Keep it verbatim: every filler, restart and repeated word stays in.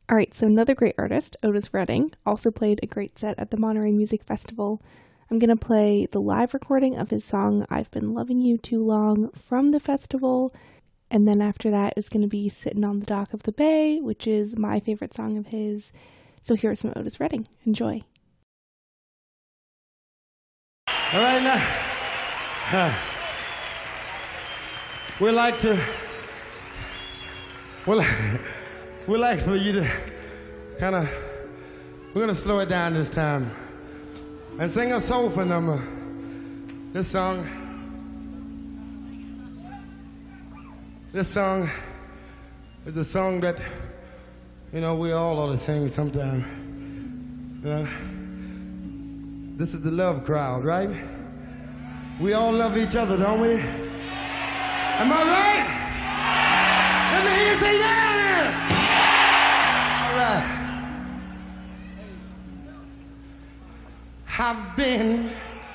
All right, so another great artist, Otis Redding, also played a great set at the Monterey Music Festival. I'm going to play the live recording of his song, I've Been Loving You Too Long, from the festival. And then after that is going to be Sitting on the Dock of the Bay, which is my favorite song of his. So here's some Otis Redding. Enjoy. All right, now, uh, we'd like to, we'd like, we'd like for you to kind of, we're going to slow it down this time and sing a soulful number. This song, this song is a song that, you know, we all ought to sing sometime. Uh, this is the love crowd, right? We all love each other, don't we? Am I right? Let me hear you say yeah there. All right. I've been